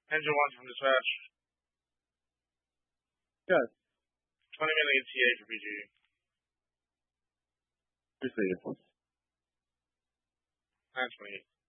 Engine 1 from dispatch. Good. 20-minute ETA for PG. Received. 928.